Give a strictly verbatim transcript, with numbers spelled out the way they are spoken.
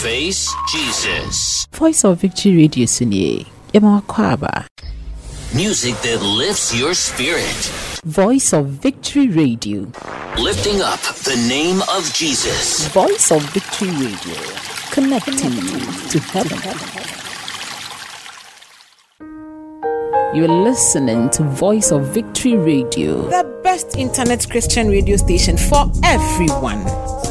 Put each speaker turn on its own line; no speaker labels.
Face Jesus.
Voice of Victory Radio Sunye. Ema Kwaba.
Music that lifts your spirit.
Voice of Victory Radio.
Lifting up the name of Jesus.
Voice of Victory Radio. Connecting you to heaven. You're listening to Voice of Victory Radio,
the best internet Christian radio station for everyone.